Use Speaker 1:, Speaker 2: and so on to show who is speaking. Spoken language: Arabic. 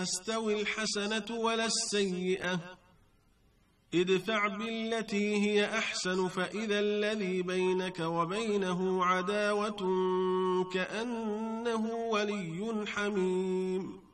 Speaker 1: تستوي الحسنة ولا السيئة ادفع بالتي هي أحسن فإذا الذي بينك وبينه عداوة كأنه ولي حميم